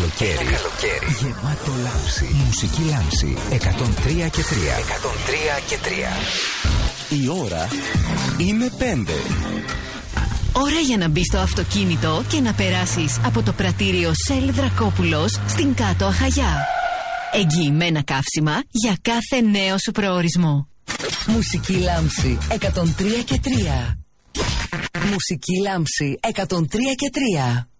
καλοκαίρι. Γεμάτο λάμψη. Μουσική λάμψη. 103 και 3. 103 και 3. Η ώρα είναι 5. Ώρα για να μπεις στο αυτοκίνητο και να περάσεις από το πρατήριο Shell Δρακόπουλος στην Κάτω Αχαγιά. Εγγυημένα καύσιμα για κάθε νέο σου προορισμό. Μουσική λάμψη 103 και 3. Μουσική λάμψη 103 και 3.